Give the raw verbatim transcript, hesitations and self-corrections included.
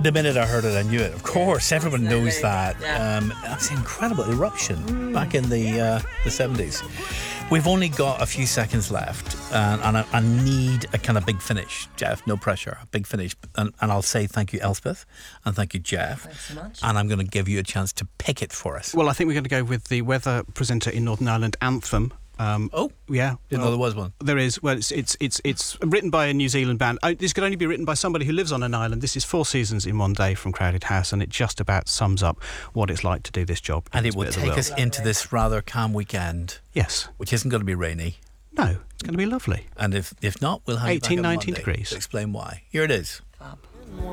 The minute I heard it, I knew it. Of course, Yeah, everyone absolutely. knows that. Yeah. Um, that's an incredible eruption mm. back in the uh, the seventies. We've only got a few seconds left, and, and I, I need a kind of big finish, Jeff. No pressure, a big finish. And, and I'll say thank you, Elspeth, and thank you, Jeff. Thanks so much. And I'm going to give you a chance to pick it for us. Well, I think we're going to go with the weather presenter in Northern Ireland anthem. Um, oh, yeah. Didn't well, know there was one. There is. Well, it's it's it's it's written by a New Zealand band. Oh, this could only be written by somebody who lives on an island. This is Four Seasons in One Day from Crowded House, and it just about sums up what it's like to do this job. And it will bit of the take world. us into this rather calm weekend. Yes. Which isn't going to be rainy. No, it's going to be lovely. And if if not, we'll have eighteen, you back on nineteen Monday degrees. to explain why. Here it is. Fab.